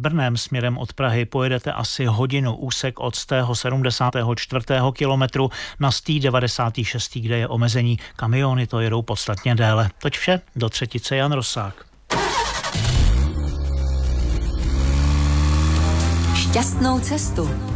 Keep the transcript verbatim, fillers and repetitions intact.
Brnem směrem od Prahy pojedete asi hodinu, úsek od stého sedmdesátého čtvrtého kilometru na stý devadesátý šestý, kde je omezení. Kamiony to jedou podstatně déle. Toť vše, do třetice Jan Rosák. Šťastnou cestu.